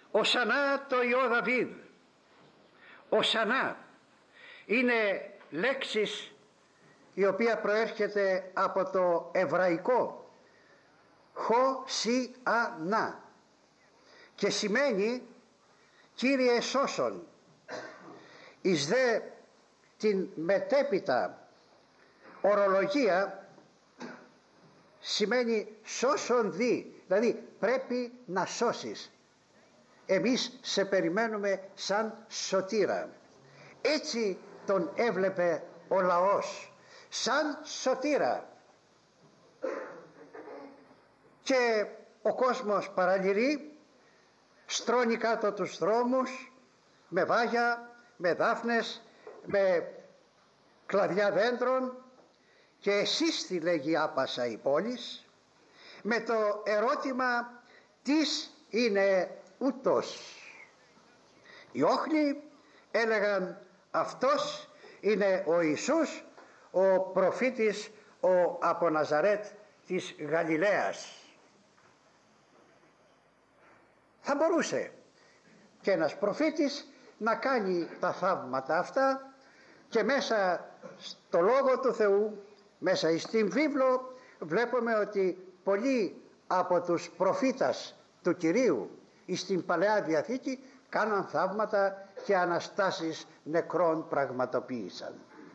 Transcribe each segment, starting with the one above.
Οσανά το Υιό Δαβίδ. Οσανά είναι λέξης η οποία προέρχεται από το εβραϊκό χωσιανά και σημαίνει Κύριε σώσον. Εις δε την μετέπειτα ορολογία σημαίνει σώσον δι, δηλαδή πρέπει να σώσεις. Εμείς σε περιμένουμε σαν σωτήρα. Έτσι τον έβλεπε ο λαός, σαν σωτήρα. Και ο κόσμος παραλυρεί, στρώνει κάτω τους δρόμους με βάγια, με δάφνες, με κλαδιά δέντρων και εσύστη, λέγει άπασα η πόλης, με το ερώτημα τις είναι ούτως. Οι όχλοι έλεγαν αυτός είναι ο Ιησούς, ο προφήτης, ο από Ναζαρέτ της Γαλιλαίας. Θα μπορούσε και ένας προφήτης να κάνει τα θαύματα αυτά και μέσα στο Λόγο του Θεού, μέσα στην βίβλο, βλέπουμε ότι πολλοί από τους προφήτας του Κυρίου στην Παλαιά Διαθήκη κάναν θαύματα και αναστάσεις νεκρών πραγματοποίησαν.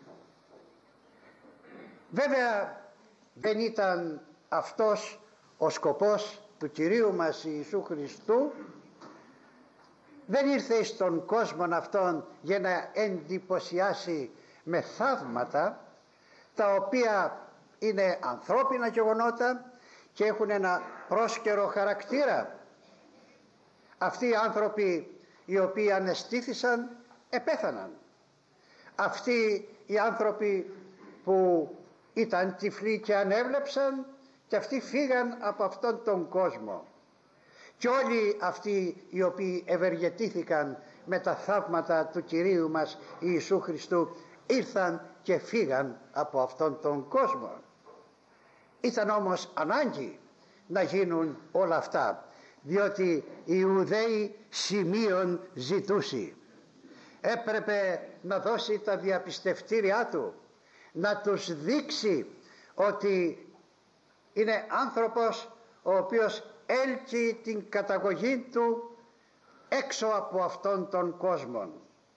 Βέβαια δεν ήταν αυτός ο σκοπός του Κυρίου μας Ιησού Χριστού. Δεν ήρθε στον κόσμο αυτόν για να εντυπωσιάσει με θαύματα τα οποία είναι ανθρώπινα γεγονότα και έχουν ένα πρόσκαιρο χαρακτήρα. Αυτοί οι άνθρωποι οι οποίοι αναισθήθησαν επέθαναν. Αυτοί οι άνθρωποι που ήταν τυφλοί και ανέβλεψαν και αυτοί φύγαν από αυτόν τον κόσμο. Και όλοι αυτοί οι οποίοι ευεργετήθηκαν με τα θαύματα του Κυρίου μας Ιησού Χριστού ήρθαν και φύγαν από αυτόν τον κόσμο. Ήταν όμως ανάγκη να γίνουν όλα αυτά, διότι οι Ιουδαίοι σημείων ζητούσι. Έπρεπε να δώσει τα διαπιστευτήριά του, να τους δείξει ότι είναι άνθρωπος ο οποίος έλκει την καταγωγή του έξω από αυτόν τον κόσμο.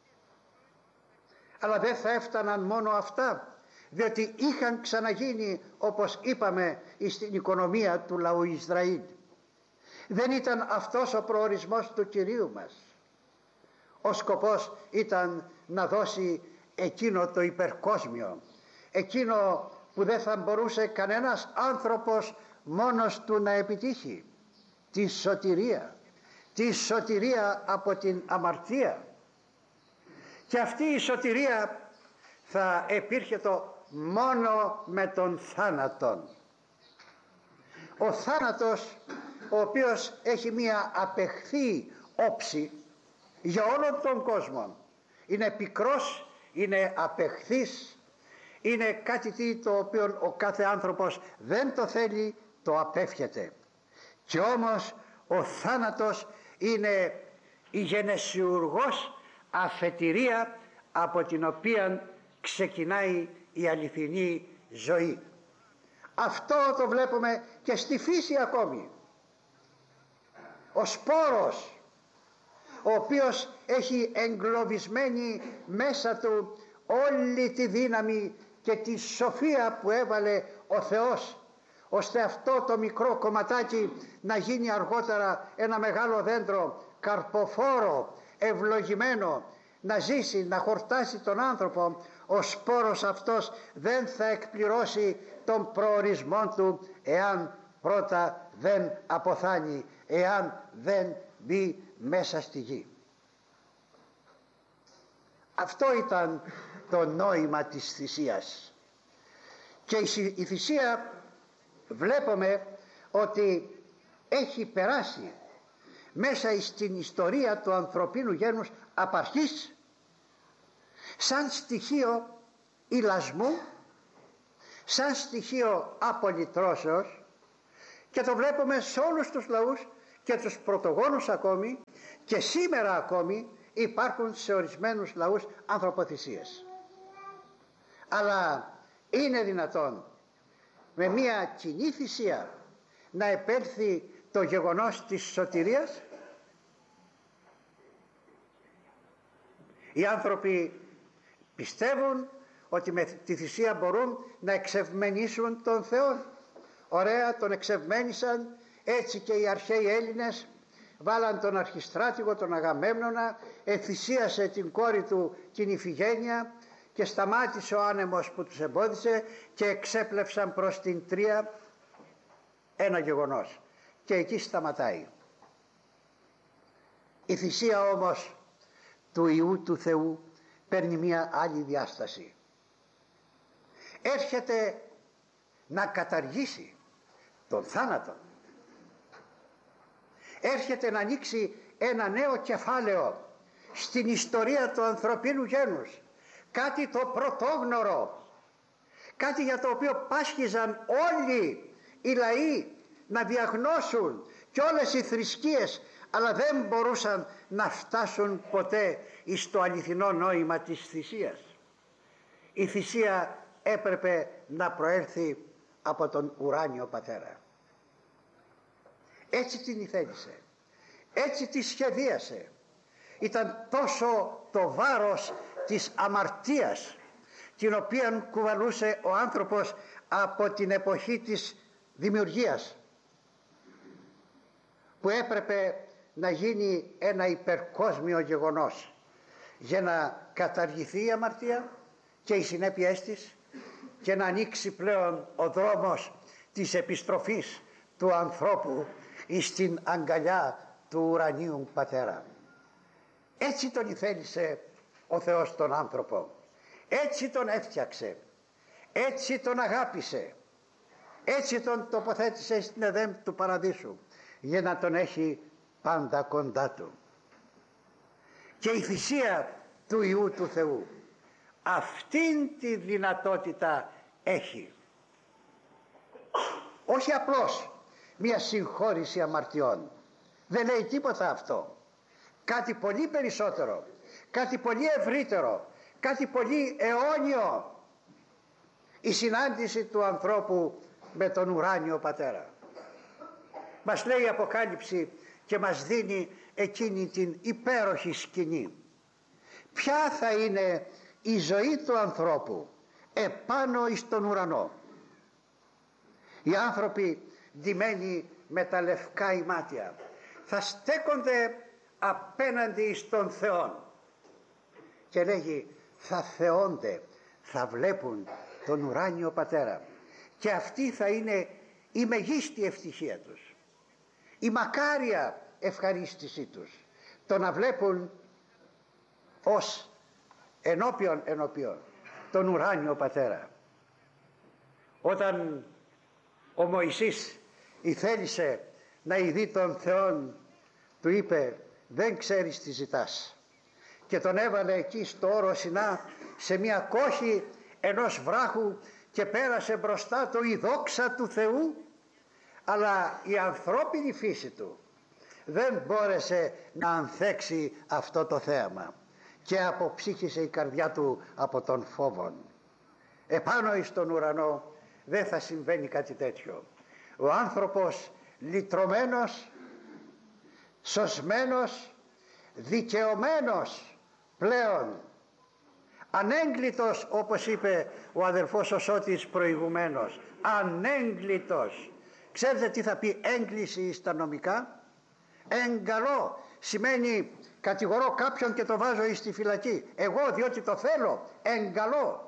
Αλλά δεν θα έφταναν μόνο αυτά, διότι είχαν ξαναγίνει, όπως είπαμε, στην οικονομία του λαού Ισραήλ. Δεν ήταν αυτός ο προορισμός του Κυρίου μας. Ο σκοπός ήταν να δώσει εκείνο το υπερκόσμιο, εκείνο που δεν θα μπορούσε κανένας άνθρωπος μόνος του να επιτύχει, τη σωτηρία από την αμαρτία. Και αυτή η σωτηρία θα επήρχεται μόνο με τον θάνατον. Ο θάνατος, ο οποίος έχει μία απεχθή όψη για όλον τον κόσμο, είναι πικρός, είναι απεχθής, είναι κάτι το οποίο ο κάθε άνθρωπος δεν το θέλει, το απέφχεται. Και όμως ο θάνατος είναι η γενεσιουργός αφετηρία από την οποία ξεκινάει η αληθινή ζωή. Αυτό το βλέπουμε και στη φύση ακόμη. Ο σπόρος, ο οποίος έχει εγκλωβισμένη μέσα του όλη τη δύναμη και τη σοφία που έβαλε ο Θεός, ώστε αυτό το μικρό κομματάκι να γίνει αργότερα ένα μεγάλο δέντρο, καρποφόρο, ευλογημένο, να ζήσει, να χορτάσει τον άνθρωπο. Ο σπόρος αυτός δεν θα εκπληρώσει τον προορισμό του εάν πρώτα δεν αποθάνει, εάν δεν μπει μέσα στη γη. Αυτό ήταν το νόημα της θυσίας. Και η θυσία βλέπουμε ότι έχει περάσει μέσα στην ιστορία του ανθρωπίνου γένους απ' αρχής σαν στοιχείο ηλασμού, σαν στοιχείο απολυτρώσεως, και το βλέπουμε σε όλους τους λαούς και τους πρωτογόνους ακόμη, και σήμερα ακόμη υπάρχουν σε ορισμένους λαούς ανθρωποθυσίες. Αλλά είναι δυνατόν με μια κοινή θυσία να επέλθει το γεγονός της σωτηρίας? Οι άνθρωποι πιστεύουν ότι με τη θυσία μπορούν να εξευμενήσουν τον Θεό. Ωραία, τον εξευμένησαν. Έτσι και οι αρχαίοι Έλληνες βάλαν τον αρχιστράτηγο, τον Αγαμέμνονα, εθυσίασε την κόρη του την Ιφηγένεια και σταμάτησε ο άνεμος που τους εμπόδισε και εξέπλευσαν προς την Τρία. Ένα γεγονός, και εκεί σταματάει. Η θυσία όμως του Υιού του Θεού παίρνει μια άλλη διάσταση. Έρχεται να καταργήσει τον θάνατο. Έρχεται να ανοίξει ένα νέο κεφάλαιο στην ιστορία του ανθρωπίνου γένους. Κάτι το πρωτόγνωρο, κάτι για το οποίο πάσχιζαν όλοι οι λαοί να διαγνώσουν και όλες οι θρησκείες, αλλά δεν μπορούσαν να φτάσουν ποτέ στο αληθινό νόημα της θυσίας. Η θυσία έπρεπε να προέλθει από τον ουράνιο Πατέρα. Έτσι την ηθέλησε, έτσι τη σχεδίασε. Ήταν τόσο το βάρος της αμαρτίας την οποία κουβαλούσε ο άνθρωπος από την εποχή της δημιουργίας, που έπρεπε να γίνει ένα υπερκόσμιο γεγονός για να καταργηθεί η αμαρτία και οι συνέπειές της και να ανοίξει πλέον ο δρόμος της επιστροφής του ανθρώπου στην αγκαλιά του ουρανίου Πατέρα. Έτσι τον ηθέλησε ο Θεός τον άνθρωπο, έτσι τον έφτιαξε, έτσι τον αγάπησε, έτσι τον τοποθέτησε στην Εδέμ του Παραδείσου για να τον έχει πάντα κοντά του. Και η θυσία του Υιού του Θεού αυτήν τη δυνατότητα έχει. Όχι απλώς μια συγχώρηση αμαρτιών, δεν λέει τίποτα αυτό. Κάτι πολύ περισσότερο, κάτι πολύ ευρύτερο, κάτι πολύ αιώνιο. Η συνάντηση του ανθρώπου με τον ουράνιο Πατέρα. Μας λέει η Αποκάλυψη και μας δίνει εκείνη την υπέροχη σκηνή. Ποια θα είναι η ζωή του ανθρώπου επάνω εις τον ουρανό? Οι άνθρωποι ντυμένοι με τα λευκά ημάτια θα στέκονται απέναντι στον Θεό και λέγει θα θεώνται, θα βλέπουν τον ουράνιο Πατέρα, και αυτή θα είναι η μεγίστη ευτυχία τους, η μακάρια ευχαρίστησή τους, το να βλέπουν ως ενώπιον τον ουράνιο Πατέρα. Όταν ο Μωυσής ηθέλησε να ειδεί τον Θεόν, του είπε δεν ξέρεις τι ζητάς, και τον έβαλε εκεί στο όρο Σινά σε μια κόχη ενός βράχου και πέρασε μπροστά του η δόξα του Θεού, αλλά η ανθρώπινη φύση του δεν μπόρεσε να ανθέξει αυτό το θέαμα και αποψύχησε η καρδιά του από τον φόβον. Επάνω εις τον ουρανό δεν θα συμβαίνει κάτι τέτοιο. Ο άνθρωπος λυτρωμένος, σωσμένος, δικαιωμένος πλέον, ανέγκλητος, όπως είπε ο αδερφός ο Σώτης προηγουμένως, ανέγκλητος. Ξέρετε τι θα πει έγκληση στα νομικά? Εγκαλώ σημαίνει κατηγορώ κάποιον και το βάζω στη φυλακή, εγώ διότι το θέλω, εγκαλώ.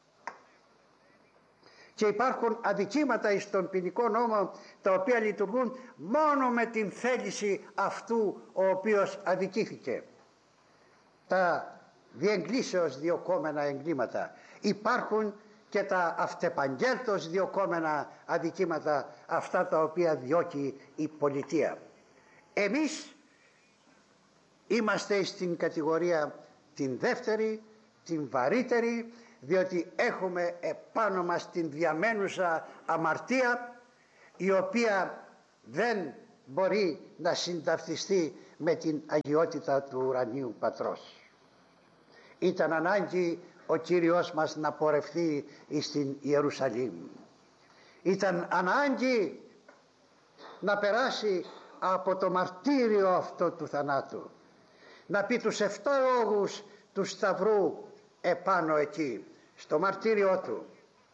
Και υπάρχουν αδικήματα στον ποινικό νόμο τα οποία λειτουργούν μόνο με την θέληση αυτού ο οποίος αδικήθηκε. Τα διεγκλήσεως διωκόμενα εγκλήματα. Υπάρχουν και τα αυτεπαγγέλτος διωκόμενα αδικήματα, αυτά τα οποία διώκει η πολιτεία. Εμείς είμαστε στην κατηγορία την δεύτερη, την βαρύτερη, διότι έχουμε επάνω μας την διαμένουσα αμαρτία, η οποία δεν μπορεί να συνταυτιστεί με την αγιότητα του ουρανίου Πατρός. Ήταν ανάγκη ο Κύριος μας να πορευθεί στην Ιερουσαλήμ. Ήταν ανάγκη να περάσει από το μαρτύριο αυτό του θανάτου, να πει τους 7 λόγους του Σταυρού επάνω εκεί στο μαρτύριό του.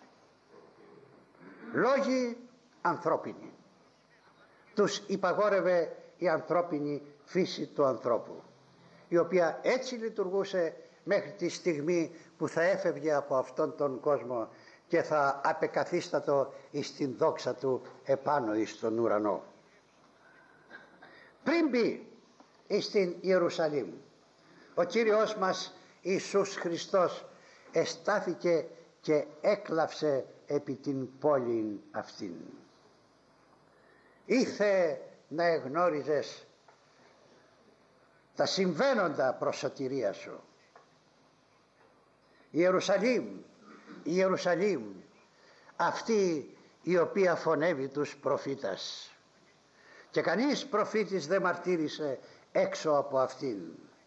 Λόγοι ανθρώπινοι. Τους υπαγόρευε η ανθρώπινη φύση του ανθρώπου, η οποία έτσι λειτουργούσε μέχρι τη στιγμή που θα έφευγε από αυτόν τον κόσμο και θα απεκαθίστατο εις την δόξα του επάνω εις τον ουρανό. Πριν μπει εις την Ιερουσαλήμ, ο Κύριος μας Ιησούς Χριστός εστάθηκε και έκλαψε επί την πόλη αυτήν. Ήθε να εγνώριζες τα συμβαίνοντα προς σωτηρία σου. Η Ιερουσαλήμ, αυτή η οποία φωνεύει τους προφήτας, και κανείς προφήτης δεν μαρτύρησε έξω από αυτήν.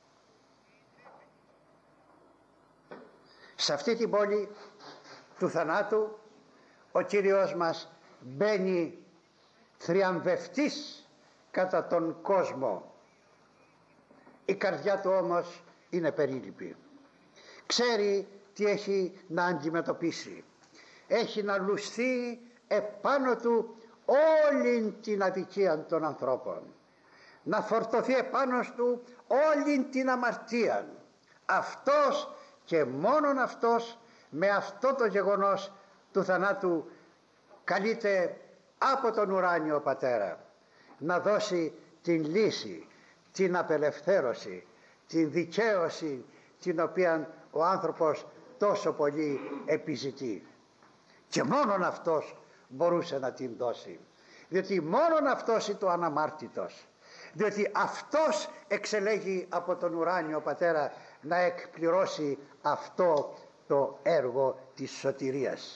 Σε αυτή την πόλη του θανάτου ο Κύριος μας μπαίνει θριαμβευτής κατά τον κόσμο. Η καρδιά του όμως είναι περίληπη. Ξέρει τι έχει να αντιμετωπίσει. Έχει να λουστεί επάνω του όλη την αδικία των ανθρώπων, να φορτωθεί επάνω του όλη την αμαρτία. Αυτός και μόνον αυτός, με αυτό το γεγονός του θανάτου, καλείται από τον ουράνιο Πατέρα να δώσει την λύση, την απελευθέρωση, την δικαίωση την οποία ο άνθρωπος τόσο πολύ επιζητεί. Και μόνον αυτός μπορούσε να την δώσει, διότι μόνον αυτός είναι το αναμάρτητος, διότι αυτός εξελέγει από τον ουράνιο Πατέρα να εκπληρώσει αυτό το έργο της σωτηρίας.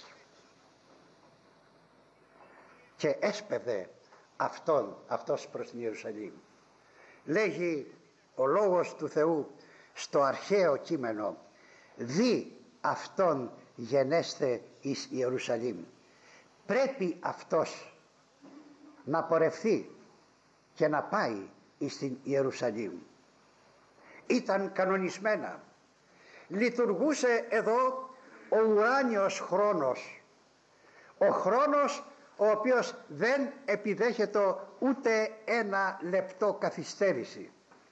Και έσπευε αυτός προς την Ιερουσαλήμ. Λέγει ο Λόγος του Θεού στο αρχαίο κείμενο, «Δι αυτόν γενέστε εις Ιερουσαλήμ». Πρέπει αυτός να πορευθεί και να πάει εις την Ιερουσαλήμ. Ήταν κανονισμένα. Λειτουργούσε εδώ ο ουράνιος χρόνος, ο χρόνος ο οποίος δεν επιδέχεται ούτε ένα λεπτό καθυστέρηση.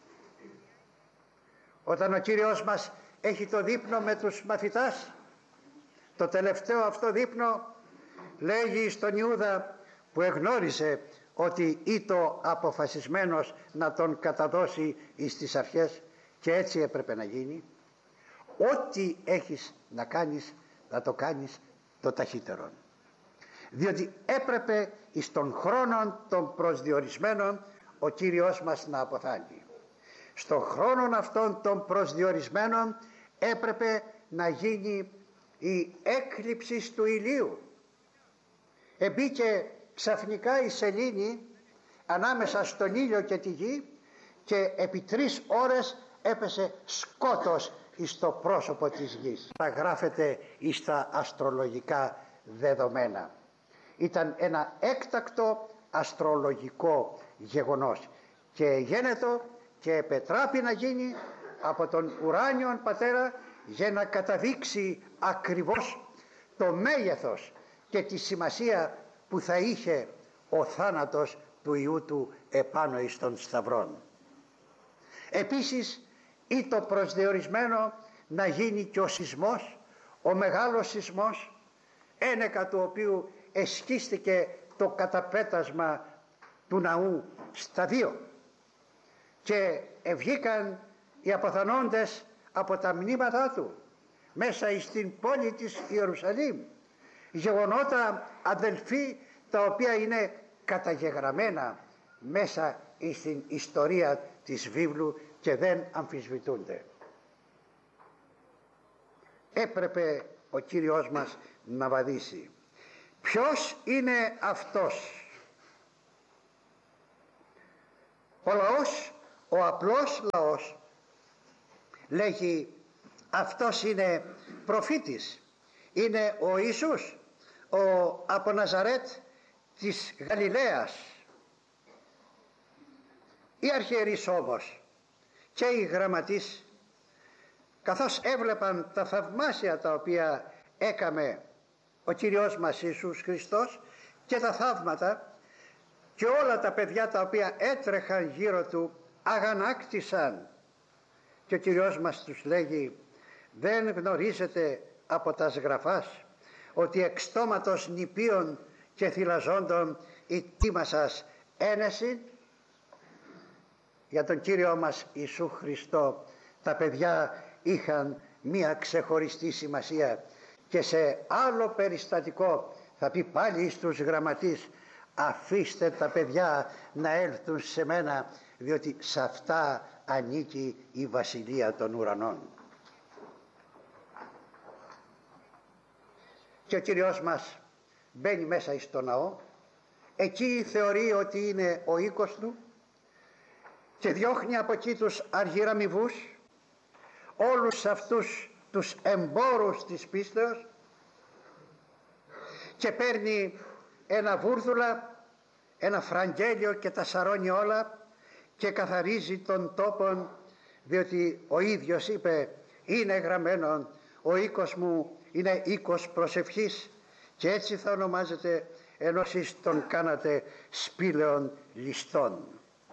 Όταν ο Κύριος μας έχει το δείπνο με τους μαθητάς, το τελευταίο αυτό δείπνο, λέγει στον Ιούδα που εγνώρισε ότι ήτο αποφασισμένος να τον καταδώσει εις τις αρχές, και έτσι έπρεπε να γίνει, ό,τι έχεις να κάνεις να το κάνεις το ταχύτερον, διότι έπρεπε εις τον χρόνο των προσδιορισμένων ο Κύριος μας να αποθάνει. Στον χρόνο αυτών των προσδιορισμένων έπρεπε να γίνει η έκλειψη του ηλίου. Εμπήκε ξαφνικά η σελήνη ανάμεσα στον ήλιο και τη γη και επί 3 ώρες έπεσε σκότος εις το πρόσωπο της γης. Θα γράφεται εις τα αστρολογικά δεδομένα. Ήταν ένα έκτακτο αστρολογικό γεγονός και γένετο και επετράπη να γίνει από τον ουράνιον Πατέρα για να καταδείξει ακριβώς το μέγεθος και τη σημασία που θα είχε ο θάνατος του Υιού του επάνω εις των σταυρών. Επίσης ήταν προσδιορισμένο να γίνει και ο σεισμός, ο μεγάλος σεισμός, ένεκα του οποίου εσκίστηκε το καταπέτασμα του ναού στα 2 και βγήκαν οι αποθανόντες από τα μνήματά του μέσα στην πόλη της Ιερουσαλήμ, γεγονότα αδελφοί τα οποία είναι καταγεγραμμένα μέσα στην ιστορία της βίβλου και δεν αμφισβητούνται. Έπρεπε ο Κύριος μας να βαδίσει. Ποιος είναι αυτός? Ο λαός, ο απλός λαός, λέγει αυτός είναι προφήτης, είναι ο Ιησούς, ο από Ναζαρέτ της Γαλιλαίας. Οι αρχιερείς όμως και οι γραμματείς, καθώς έβλεπαν τα θαυμάσια τα οποία έκαμε ο Κύριος μας Ιησούς Χριστός και τα θαύματα και όλα τα παιδιά τα οποία έτρεχαν γύρω του, αγανάκτησαν. Και ο Κύριος μας τους λέγει, δεν γνωρίζετε από τας γραφάς ότι εξ στόματος νηπίων και θυλαζόντων η τίμα σας ένεση? Για τον Κύριο μας Ιησού Χριστό τα παιδιά είχαν μία ξεχωριστή σημασία, και σε άλλο περιστατικό θα πει πάλι στους γραμματείς, αφήστε τα παιδιά να έλθουν σε μένα, διότι σε αυτά ανήκει η βασιλεία των ουρανών. Και ο Κύριος μας μπαίνει μέσα εις το ναό, εκεί θεωρεί ότι είναι ο οίκος του και διώχνει από εκεί τους αργυραμιβούς, όλους αυτούς τους εμπόρους της πίστεως, και παίρνει ένα βούρδουλα, ένα φραγγέλιο και τα σαρώνει όλα και καθαρίζει τον τόπον, διότι ο ίδιος είπε, είναι γραμμένο, ο οίκος μου είναι οίκος προσευχής και έτσι θα ονομάζεται, ενώ εσείς τον κάνατε σπήλαιων ληστών.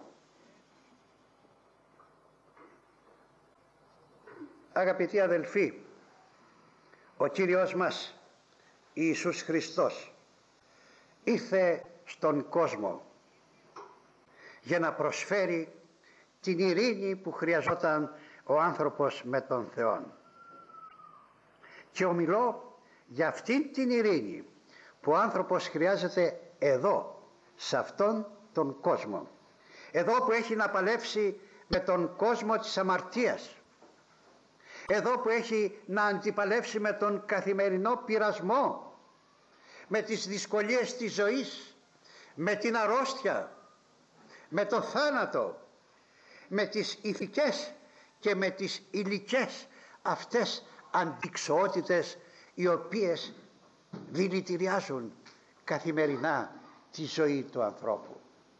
Αγαπητοί αδελφοί, ο Κύριος μας Ιησούς Χριστός ήρθε στον κόσμο για να προσφέρει την ειρήνη που χρειαζόταν ο άνθρωπος με τον Θεό. Και ομιλώ για αυτήν την ειρήνη που ο άνθρωπος χρειάζεται εδώ, σε αυτόν τον κόσμο. Εδώ που έχει να παλέψει με τον κόσμο της αμαρτίας. Εδώ που έχει να αντιπαλεύσει με τον καθημερινό πειρασμό, με τις δυσκολίες της ζωής, με την αρρώστια, με το θάνατο, με τις ηθικές και με τις υλικές αυτές αντιξοότητες, οι οποίες δηλητηριάζουν καθημερινά τη ζωή του ανθρώπου.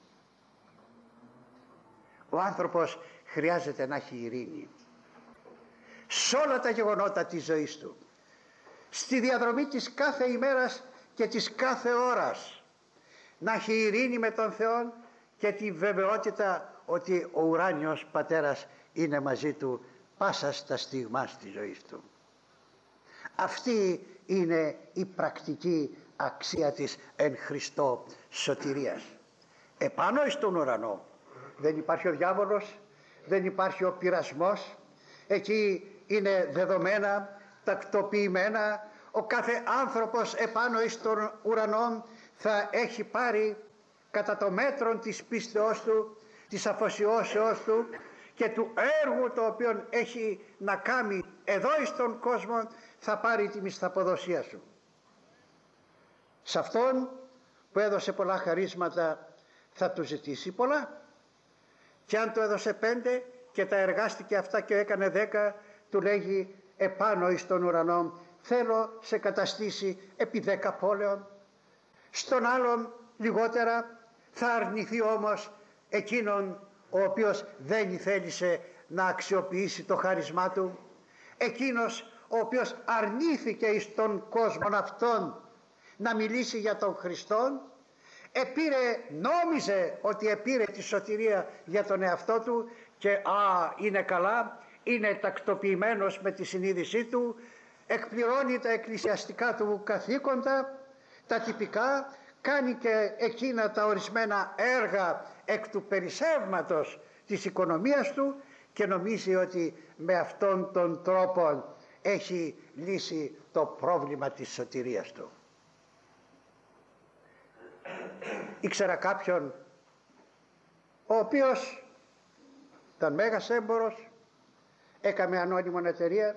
Ο άνθρωπος χρειάζεται να έχει ειρήνη σε όλα τα γεγονότα της ζωής του, στη διαδρομή της κάθε ημέρας και της κάθε ώρας, να έχει ειρήνη με τον Θεό και τη βεβαιότητα ότι ο ουράνιος Πατέρας είναι μαζί του πάσα στα στιγμάς της ζωής του. Αυτή είναι η πρακτική αξία της εν Χριστώ σωτηρίας. Επάνω στον ουρανό δεν υπάρχει ο διάβολος, δεν υπάρχει ο πειρασμός, εκεί είναι δεδομένα, τακτοποιημένα, ο κάθε άνθρωπος επάνω εις τον ουρανό θα έχει πάρει κατά το μέτρο της πίστεώς του, της αφοσιώσεώς του και του έργου το οποίο έχει να κάνει εδώ εις τον κόσμο, θα πάρει τη μισθαποδοσία σου. Σε αυτόν που έδωσε πολλά χαρίσματα θα του ζητήσει πολλά, και αν του έδωσε 5 και τα εργάστηκε αυτά και έκανε 10, του λέγει επάνω εις τον ουρανό θέλω σε καταστήσει επί 10 πόλεων. Στον άλλον λιγότερα, θα αρνηθεί όμως εκείνον ο οποίος δεν θέλησε να αξιοποιήσει το χάρισμά του, εκείνος ο οποίος αρνήθηκε εις τον κόσμο αυτόν να μιλήσει για τον Χριστόν, νόμιζε ότι επήρε τη σωτηρία για τον εαυτό του και είναι καλά, είναι τακτοποιημένος με τη συνείδησή του, εκπληρώνει τα εκκλησιαστικά του καθήκοντα, τα τυπικά, κάνει και εκείνα τα ορισμένα έργα εκ του περισσεύματος της οικονομίας του και νομίζει ότι με αυτόν τον τρόπο έχει λύσει το πρόβλημα της σωτηρίας του. Ήξερα κάποιον ο οποίος ήταν μέγας έμπορος, έκαμε ανώνυμον εταιρεία,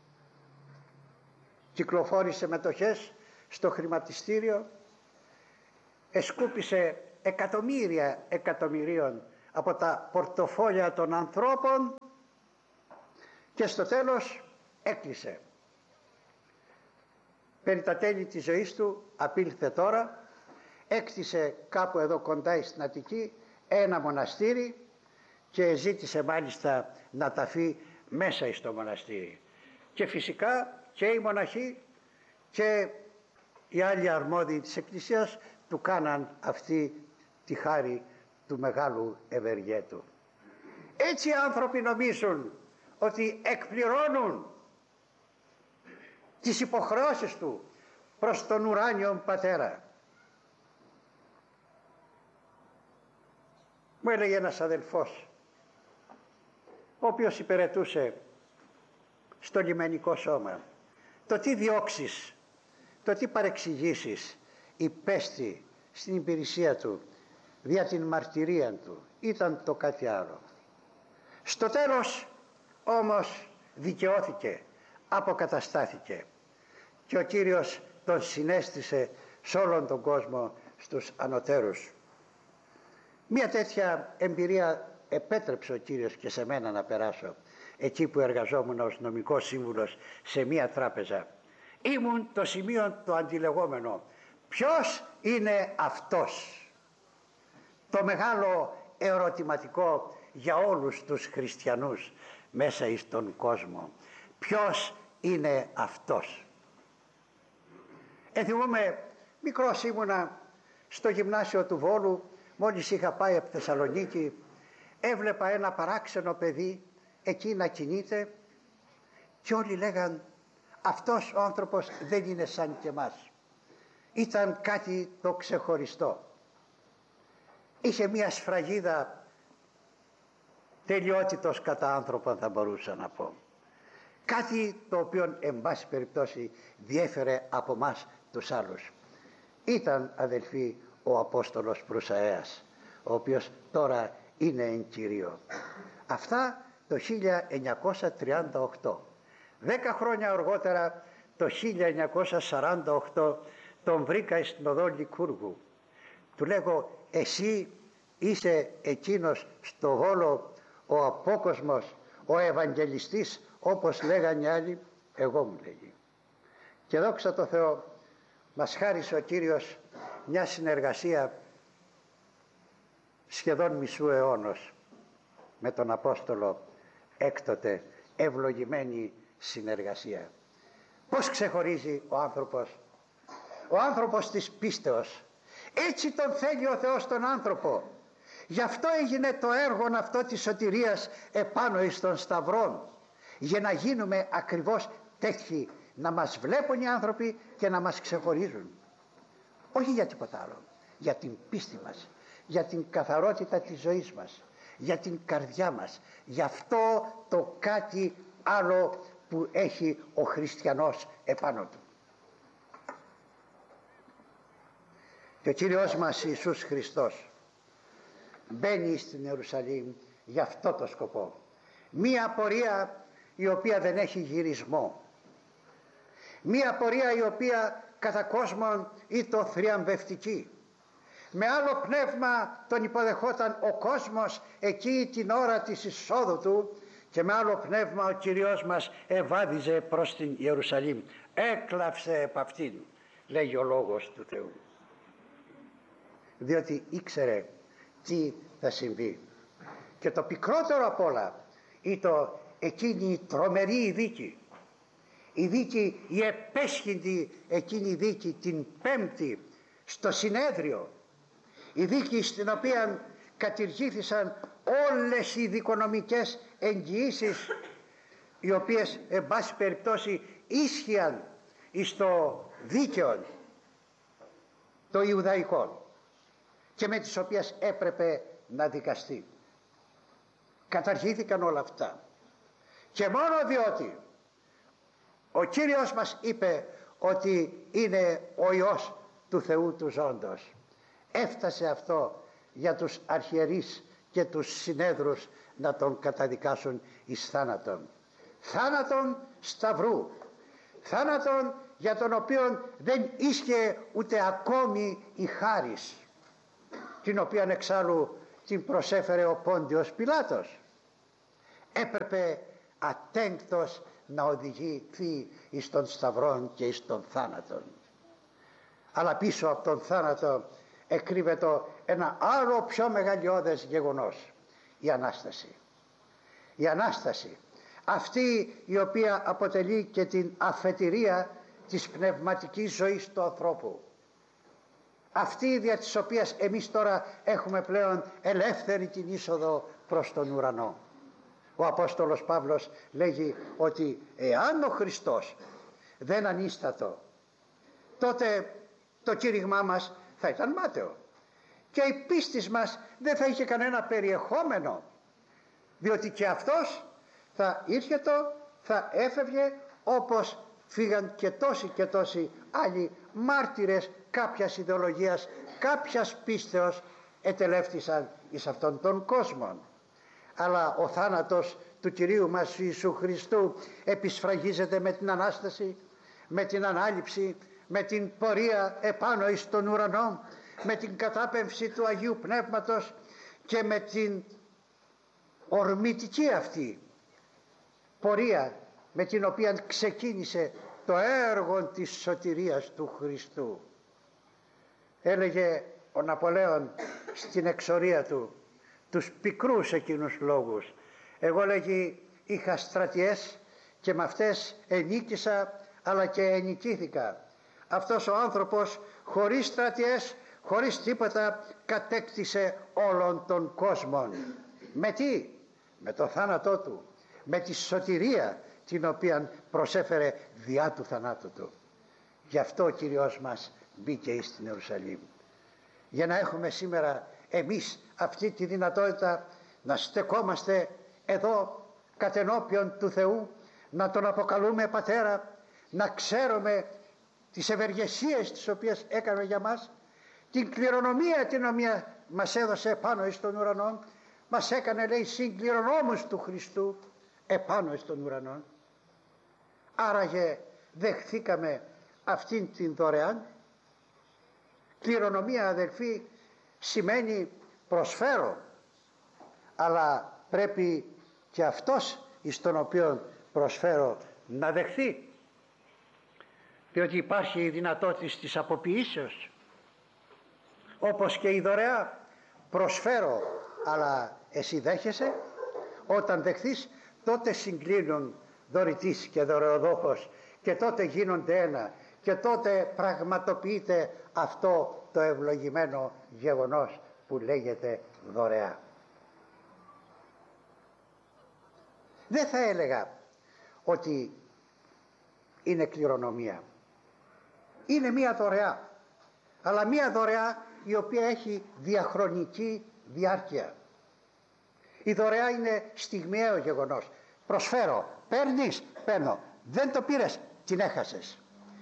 κυκλοφόρησε μετοχές στο χρηματιστήριο, εσκούπισε εκατομμύρια εκατομμυρίων από τα πορτοφόλια των ανθρώπων και στο τέλος έκλεισε. Περί τα τέλη της ζωής του απήλθε τώρα, έκτισε κάπου εδώ κοντά στην Αττική ένα μοναστήρι και ζήτησε μάλιστα να ταφεί μέσα στο μοναστήρι. Και φυσικά και οι μοναχοί και οι άλλοι αρμόδιοι της Εκκλησίας του κάναν αυτή τη χάρη του μεγάλου ευεργέτου. Έτσι οι άνθρωποι νομίζουν ότι εκπληρώνουν τις υποχρεώσεις του προς τον ουράνιον Πατέρα. Μου έλεγε ένας αδελφός, ο οποίος υπηρετούσε στο λιμενικό σώμα, το τι διώξεις, το τι παρεξηγήσεις υπέστη στην υπηρεσία του δια την μαρτυρία του, ήταν το κάτι άλλο. Στο τέλος όμως δικαιώθηκε, αποκαταστάθηκε και ο Κύριος τον συνέστησε σε όλον τον κόσμο στους ανωτέρους. Μία τέτοια εμπειρία επέτρεψε ο Κύριος και σε μένα να περάσω εκεί που εργαζόμουν ως νομικός σύμβουλος σε μία τράπεζα. Ήμουν το σημείο το αντιλεγόμενο. Ποιος είναι αυτός? Το μεγάλο ερωτηματικό για όλους τους χριστιανούς μέσα εις τον κόσμο. Ποιος είναι αυτός? Θυμούμαι, μικρός ήμουνα στο γυμνάσιο του Βόλου, μόλις είχα πάει από Θεσσαλονίκη, έβλεπα ένα παράξενο παιδί εκεί να κινείται και όλοι λέγαν αυτός ο άνθρωπος δεν είναι σαν και εμάς. Ήταν κάτι το ξεχωριστό. Είχε μια σφραγίδα τελειότητος κατά άνθρωπον, θα μπορούσα να πω. Κάτι το οποίο εν πάση περιπτώσει διέφερε από μας τους άλλους. Ήταν, αδελφοί, ο Απόστολος Προυσαέας, ο οποίος τώρα είναι εν Κυρίω. Αυτά το 1938. 10 χρόνια αργότερα, το 1948, τον βρήκα στην οδό Λικούργου. Του λέγω, εσύ είσαι εκείνος στο Βόλο ο απόκοσμος, ο Ευαγγελιστής, όπως λέγανε οι άλλοι? Εγώ, μου λέγει. Και δόξα τω Θεώ, μας χάρισε ο Κύριος μια συνεργασία σχεδόν μισού αιώνος με τον Απόστολο, έκτοτε ευλογημένη συνεργασία. Πώς ξεχωρίζει ο άνθρωπος? Ο άνθρωπος της πίστεως. Έτσι τον θέλει ο Θεός τον άνθρωπο. Γι' αυτό έγινε το έργο αυτό της σωτηρίας επάνω εις τον Σταυρόν, για να γίνουμε ακριβώς τέτοιοι, να μας βλέπουν οι άνθρωποι και να μας ξεχωρίζουν. Όχι για τίποτα άλλο, για την πίστη μας, για την καθαρότητα της ζωής μας, για την καρδιά μας, για αυτό το κάτι άλλο που έχει ο χριστιανός επάνω του. Και ο Κύριος μας Ιησούς Χριστός μπαίνει στην Ιερουσαλήμ για αυτό το σκοπό. Μία πορεία η οποία δεν έχει γυρισμό. Μία πορεία η οποία κατά κόσμον ήτο θριαμβευτική. Με άλλο πνεύμα τον υποδεχόταν ο κόσμος εκεί την ώρα της εισόδου του και με άλλο πνεύμα ο Κύριος μας ευάδιζε προς την Ιερουσαλήμ. Έκλαψε επ' αυτήν, λέγει ο Λόγος του Θεού. Διότι ήξερε τι θα συμβεί. Και το πικρότερο απ' όλα ήταν εκείνη η τρομερή δίκη. Η δίκη, η επέσχυντη εκείνη η δίκη την Πέμπτη στο συνέδριο. Η δίκη στην οποία κατηργήθησαν όλες οι δικονομικές εγγυήσεις, οι οποίες εν πάση περιπτώσει ίσχυαν εις το δίκαιο το Ιουδαϊκό και με τις οποίες έπρεπε να δικαστεί. Καταργήθηκαν όλα αυτά και μόνο διότι ο Κύριος μας είπε ότι είναι ο Υιός του Θεού του ζώντος. Έφτασε αυτό για τους αρχιερείς και τους συνέδρους να τον καταδικάσουν εις θάνατον. Θάνατον σταυρού. Θάνατον για τον οποίο δεν ίσχυε ούτε ακόμη η χάρις, την οποία εξάλλου την προσέφερε ο Πόντιος Πιλάτος. Έπρεπε ατέγκτος να οδηγηθεί εις τον σταυρόν και εις τον θάνατον. Αλλά πίσω από τον θάνατο εκρύβεται ένα άλλο πιο μεγαλειώδες γεγονός, η Ανάσταση. Η Ανάσταση, αυτή η οποία αποτελεί και την αφετηρία της πνευματικής ζωής του ανθρώπου, αυτή δια της οποίας εμείς τώρα έχουμε πλέον ελεύθερη την είσοδο προς τον ουρανό. Ο Απόστολος Παύλος λέγει ότι εάν ο Χριστός δεν ανίστατο, τότε το κήρυγμά μας θα ήταν μάταιο και η πίστη μας δεν θα είχε κανένα περιεχόμενο, διότι και αυτός θα ήρχετο, θα έφευγε όπως φύγαν και τόσοι άλλοι μάρτυρες κάποιας ιδεολογίας, κάποιας πίστεως ετελεύτησαν εις αυτόν τον κόσμο. Αλλά ο θάνατος του Κυρίου μας Ιησού Χριστού επισφραγίζεται με την Ανάσταση, με την Ανάληψη, με την πορεία επάνω εις τον ουρανό, με την κατάπεμψη του Αγίου Πνεύματος και με την ορμητική αυτή πορεία με την οποία ξεκίνησε το έργο της σωτηρίας του Χριστού. Έλεγε ο Ναπολέων στην εξορία του τους πικρούς εκείνους λόγους: εγώ, λέγει, είχα στρατιές και με αυτές ενίκησα αλλά και ενικήθηκα. Αυτός ο άνθρωπος χωρίς στρατιές, χωρίς τίποτα, κατέκτησε όλον τον κόσμο. Με τι? Με το θάνατό του, με τη σωτηρία την οποία προσέφερε διά του θανάτου του. Γι' αυτό ο Κύριος μας μπήκε στην Ιερουσαλήμ, για να έχουμε σήμερα εμείς αυτή τη δυνατότητα να στεκόμαστε εδώ κατενώπιον του Θεού, να τον αποκαλούμε Πατέρα, να ξέρουμε τις ευεργεσίες τις οποίες έκανε για μας, την κληρονομία την οποία μας έδωσε επάνω εις τον ουρανό, μας έκανε, λέει, συγκληρονόμους του Χριστού επάνω εις τον ουρανό. Άραγε δεχθήκαμε αυτήν την δωρεάν. Κληρονομία, αδελφοί, σημαίνει προσφέρω, αλλά πρέπει και αυτός εις τον οποίο προσφέρω να δεχθεί, διότι υπάρχει η δυνατότητα της αποποιήσεως, όπως και η δωρεά. Προσφέρω, αλλά εσύ δέχεσαι? Όταν δεχθείς, τότε συγκλίνουν δωρητής και δωρεοδόχος και τότε γίνονται ένα και τότε πραγματοποιείται αυτό το ευλογημένο γεγονός που λέγεται δωρεά. Δεν θα έλεγα ότι είναι κληρονομία. Είναι μία δωρεά, αλλά μία δωρεά η οποία έχει διαχρονική διάρκεια. Η δωρεά είναι στιγμιαίο γεγονός. Προσφέρω, παίρνεις, παίρνω, δεν το πήρες, την έχασες.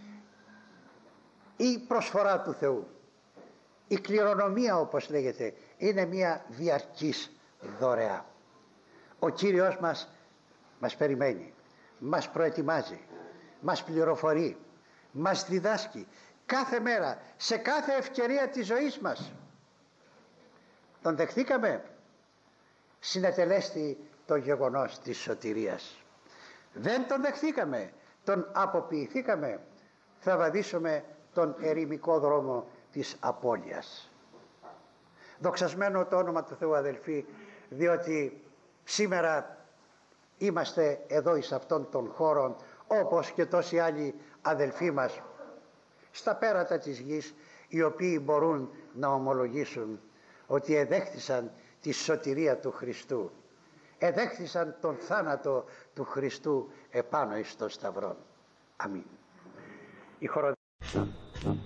Η προσφορά του Θεού, η κληρονομία όπως λέγεται, είναι μια διαρκής δωρεά. Ο Κύριος μας περιμένει, μας προετοιμάζει, μας πληροφορεί, μας διδάσκει κάθε μέρα, σε κάθε ευκαιρία της ζωής μας. Τον δεχθήκαμε, συνετελέστη το γεγονός της σωτηρίας. Δεν τον δεχθήκαμε, τον αποποιηθήκαμε, θα βαδίσουμε τον ερημικό δρόμο της απώλειας. Δοξασμένο το όνομα του Θεού, αδελφοί, διότι σήμερα είμαστε εδώ εις αυτόν τον χώρο, όπως και τόσοι άλλοι αδελφοί μας στα πέρατα της γης, οι οποίοι μπορούν να ομολογήσουν ότι εδέχθησαν τη σωτηρία του Χριστού, εδέχθησαν τον θάνατο του Χριστού επάνω εις τον σταυρό. Αμήν. Η